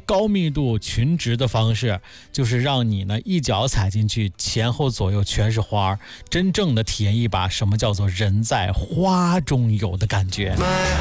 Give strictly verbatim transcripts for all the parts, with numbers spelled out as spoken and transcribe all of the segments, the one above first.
高密度群植的方式，就是让你呢一脚踩进去，前后左右全是花，真正的体验一把什么叫做人在花中游的感觉。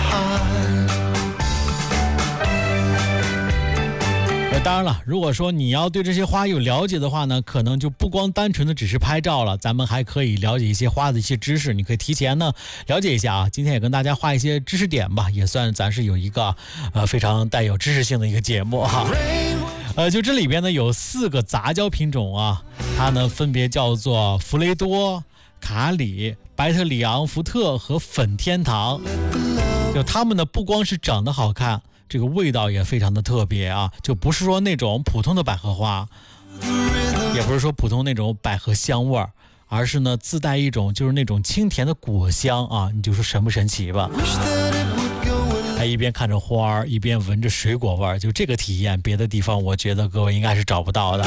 当然了，如果说你要对这些花有了解的话呢，可能就不光单纯的只是拍照了，咱们还可以了解一些花的一些知识，你可以提前呢了解一下啊。今天也跟大家画一些知识点吧，也算咱是有一个呃非常带有知识性的一个节目哈。呃，就这里边呢有四个杂交品种啊，它呢分别叫做弗雷多、卡里、白特里昂福特和粉天堂。就它们呢不光是长得好看，这个味道也非常的特别啊，就不是说那种普通的百合花，也不是说普通那种百合香味儿，而是呢自带一种就是那种清甜的果香啊，你就说神不神奇吧？还一边看着花儿，一边闻着水果味儿，就这个体验，别的地方我觉得各位应该是找不到的。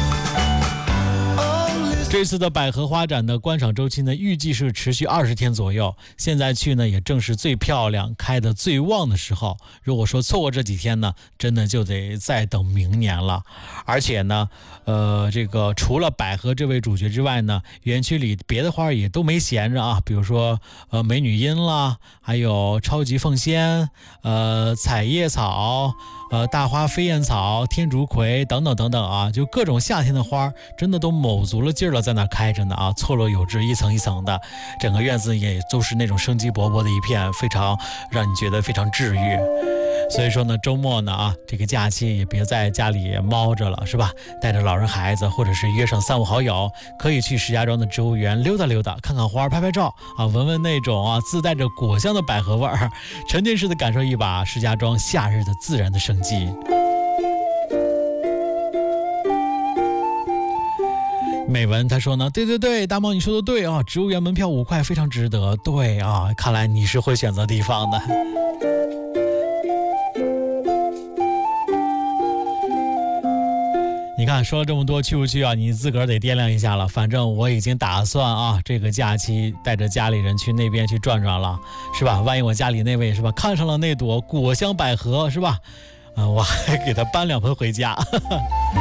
这次的百合花展的观赏周期呢，预计是持续二十天左右。现在去呢，也正是最漂亮、开得最旺的时候。如果说错过这几天呢，真的就得再等明年了。而且呢，呃，这个除了百合这位主角之外呢，园区里别的花也都没闲着啊。比如说，呃，美女樱啦，还有超级凤仙，呃，彩叶草。呃，大花飞燕草、天竺葵等等等等啊，就各种夏天的花，真的都卯足了劲儿了，在那开着呢啊，错落有致，一层一层的，整个院子也都是那种生机勃勃的一片，非常让你觉得非常治愈。所以说呢，周末呢啊，这个假期也别在家里猫着了，是吧？带着老人孩子，或者是约上三五好友，可以去石家庄的植物园溜达溜达，看看花，拍拍照啊，闻闻那种啊自带着果香的百合味儿，沉浸式的感受一把石家庄夏日的自然的生机。美文他说呢，对对对，大猫你说的对啊，植物园门票五块非常值得。对啊，看来你是会选择地方的。你看说了这么多，去不去啊？你自个儿得掂量一下了。反正我已经打算啊，这个假期带着家里人去那边去转转了，是吧？万一我家里那位是吧，看上了那朵果香百合，是吧？啊、呃，我还给他搬两盆回家。